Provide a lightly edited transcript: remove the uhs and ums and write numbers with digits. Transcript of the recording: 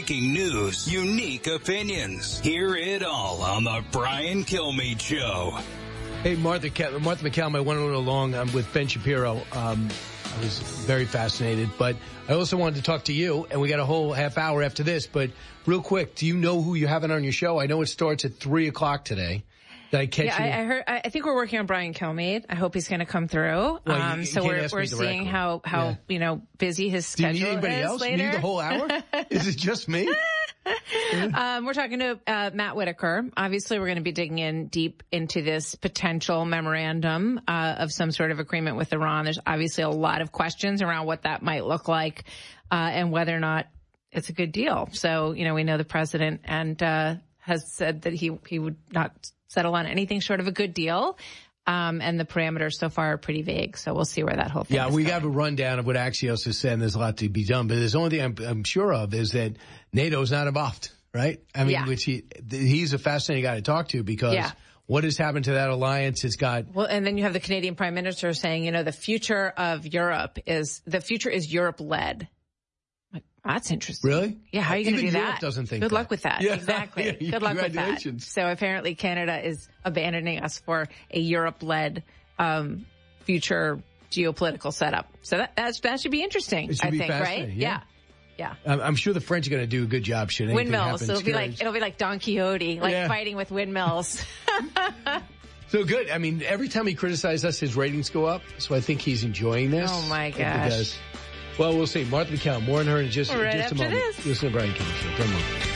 breaking news, unique opinions. Hear it all on the Brian Kilmeade Show. Hey, Martha McCallum, I went a little long. I'm with Ben Shapiro. I was very fascinated, but I also wanted to talk to you, and we got a whole half hour after this. But real quick, do you know who you're having on your show? I know it starts at 3 o'clock today. Did I catch you? I heard. I think we're working on Brian Kilmeade. I hope he's going to come through. Well, so we're seeing how busy his schedule is. Do you need anybody else? Later. You need the whole hour? Is it just me? We're talking to Matt Whitaker. Obviously, we're going to be digging in deep into this potential memorandum of some sort of agreement with Iran. There's obviously a lot of questions around what that might look like and whether or not it's a good deal. So, we know the president has said that he would not settle on anything short of a good deal. And the parameters so far are pretty vague. So we'll see where that whole thing is we going. got a rundown of what Axios has said, and there's a lot to be done. But there's the only thing I'm sure of is that NATO's not involved, right? I mean, which he's a fascinating guy to talk to because what has happened to that alliance? It's got... Well, and then you have the Canadian Prime Minister saying, the future of Europe is Europe-led. That's interesting. Really? Yeah, how are you going to do Europe that? doesn't think Good that. luck with that. Yeah. Exactly. Yeah, Good luck with that. congratulations. So apparently Canada is abandoning us for a Europe-led future geopolitical setup. So that should be interesting, It should be I think, right? fascinating, yeah. Yeah. I'm sure the French are going to do a good job. Should anything Windmills. happen, It'll be like Don Quixote, fighting with windmills. So good. I mean, every time he criticizes us, his ratings go up. So I think he's enjoying this. Oh my gosh. Well, we'll see. Martha McCallum, more on her in just a moment. This. Listen to Brian Kilmeade Show.